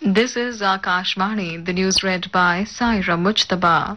This is Akashvani, the news read by Saira Mujtaba.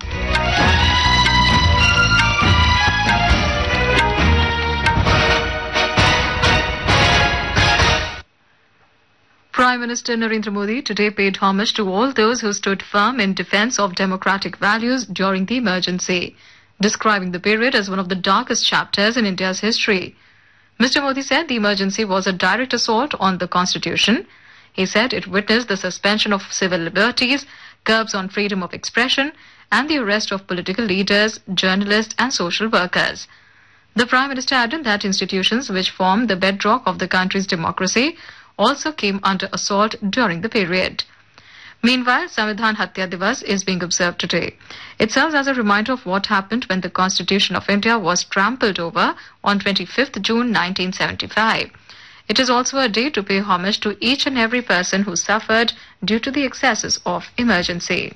Prime Minister Narendra Modi today paid homage to all those who stood firm in defense of democratic values during the emergency, describing the period as one of the darkest chapters in India's history. Mr. Modi said the emergency was a direct assault on the constitution. He said it witnessed the suspension of civil liberties, curbs on freedom of expression, and the arrest of political leaders, journalists, and social workers. The Prime Minister added that institutions which form the bedrock of the country's democracy also came under assault during the period. Meanwhile, Samvidhan Hatya Divas is being observed today. It serves as a reminder of what happened when the Constitution of India was trampled over on 25th June 1975. It is also a day to pay homage to each and every person who suffered due to the excesses of emergency.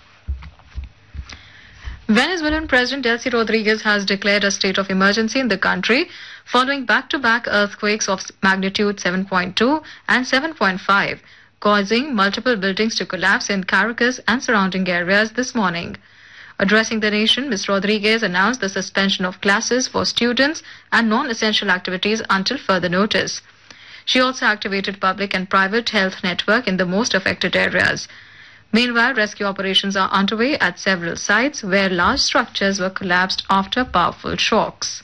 Venezuelan President Delcy Rodriguez has declared a state of emergency in the country following back-to-back earthquakes of magnitude 7.2 and 7.5, causing multiple buildings to collapse in Caracas and surrounding areas this morning. Addressing the nation, Ms. Rodriguez announced the suspension of classes for students and non-essential activities until further notice. She also activated public and private health network in the most affected areas. Meanwhile, rescue operations are underway at several sites where large structures were collapsed after powerful shocks.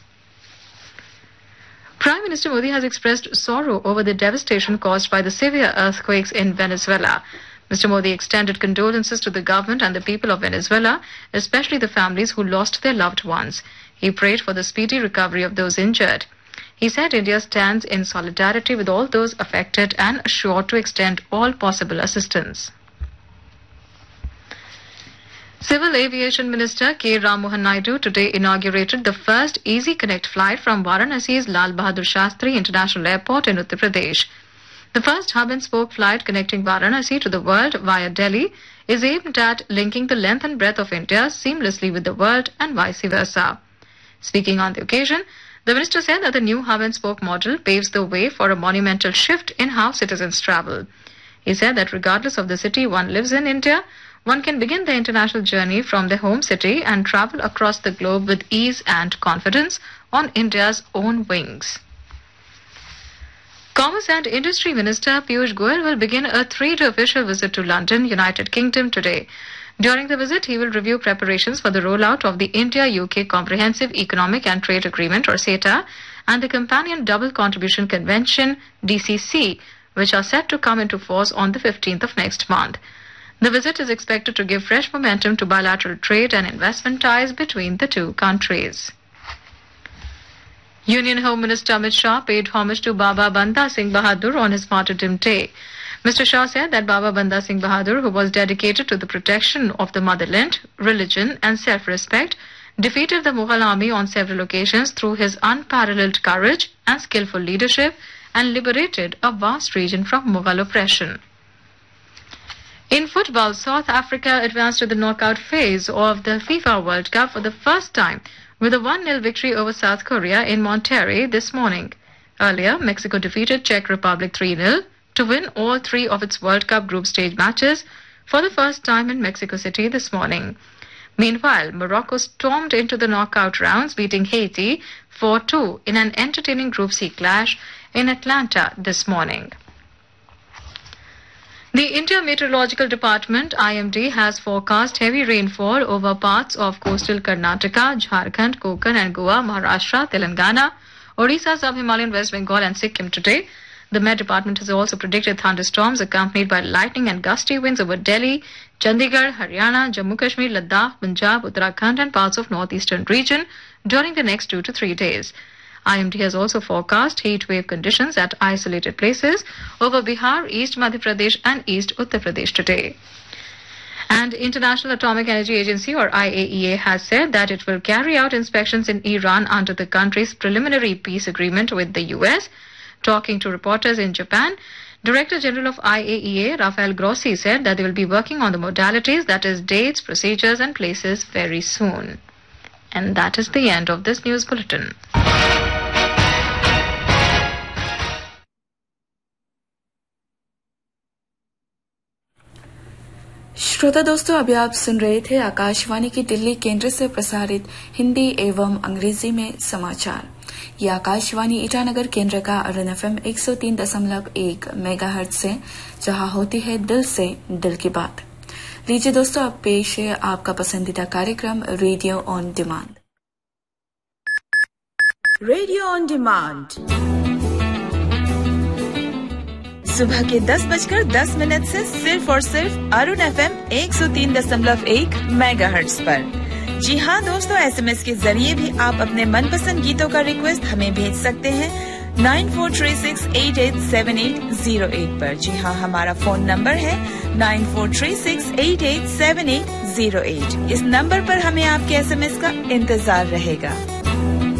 Prime Minister Modi has expressed sorrow over the devastation caused by the severe earthquakes in Venezuela. Mr. Modi extended condolences to the government and the people of Venezuela, especially the families who lost their loved ones. He prayed for the speedy recovery of those injured. He said India stands in solidarity with all those affected and assured to extend all possible assistance. Civil Aviation Minister K. Ram Mohan Naidu today inaugurated the first Easy Connect flight from Varanasi's Lal Bahadur Shastri International Airport in Uttar Pradesh. The first hub-and-spoke flight connecting Varanasi to the world via Delhi is aimed at linking the length and breadth of India seamlessly with the world and vice versa. Speaking on the occasion, the minister said that the new hub-and-spoke model paves the way for a monumental shift in how citizens travel. He said that regardless of the city one lives in India, one can begin their international journey from their home city and travel across the globe with ease and confidence on India's own wings. Commerce and Industry Minister Piyush Goyal will begin a 3-day official visit to London, United Kingdom today. During the visit, he will review preparations for the rollout of the India-UK Comprehensive Economic and Trade Agreement or CETA and the Companion Double Contribution Convention DCC, which are set to come into force on the 15th of next month. The visit is expected to give fresh momentum to bilateral trade and investment ties between the two countries. Union Home Minister Amit Shah paid homage to Baba Banda Singh Bahadur on his martyrdom day. Mr. Shah said that Baba Banda Singh Bahadur, who was dedicated to the protection of the motherland, religion and self-respect, defeated the Mughal army on several occasions through his unparalleled courage and skillful leadership and liberated a vast region from Mughal oppression. In football, South Africa advanced to the knockout phase of the FIFA World Cup for the first time with a 1-0 victory over South Korea in Monterrey this morning. Earlier, Mexico defeated Czech Republic 3-0 to win all 3 of its World Cup group stage matches for the first time in Mexico City this morning. Meanwhile, Morocco stormed into the knockout rounds, beating Haiti 4-2 in an entertaining Group C clash in Atlanta this morning. The India Meteorological Department (IMD) has forecast heavy rainfall over parts of coastal Karnataka, Jharkhand, Konkan and Goa, Maharashtra, Telangana, Odisha, Sub-Himalayan, West Bengal and Sikkim today. The Met Department has also predicted thunderstorms accompanied by lightning and gusty winds over Delhi, Chandigarh, Haryana, Jammu Kashmir, Ladakh, Punjab, Uttarakhand and parts of northeastern region during the next 2 to 3 days. IMD has also forecast heat wave conditions at isolated places over Bihar, East Madhya Pradesh and East Uttar Pradesh today. And International Atomic Energy Agency or IAEA has said that it will carry out inspections in Iran under the country's preliminary peace agreement with the US. Talking to reporters in Japan, Director General of IAEA, Rafael Grossi, said that they will be working on the modalities, that is, dates, procedures and places very soon. And that is the end of this news bulletin. श्रोता दोस्तों, अभी आप सुन रहे थे आकाशवाणी की दिल्ली केंद्र से प्रसारित हिंदी एवं अंग्रेजी में समाचार। ये आकाशवाणी ईटानगर केंद्र का अरुण FM 103.1 मेगाहर्ट्ज से, जहां होती है दिल से दिल की बात। लीजिए दोस्तों, अब पेश है आपका पसंदीदा कार्यक्रम radio on demand. Radio on demand सुबह के 10:10 से सिर्फ और सिर्फ अरुण FM 103.1 मेगाहर्ट्ज पर। जी हाँ दोस्तों, SMS के जरिए भी आप अपने मनपसंद गीतों का रिक्वेस्ट हमें भेज सकते हैं 9436887808 पर। जी हाँ, हमारा फोन नंबर है 9436887808। इस नंबर पर हमें आपके SMS का इंतजार रहेगा।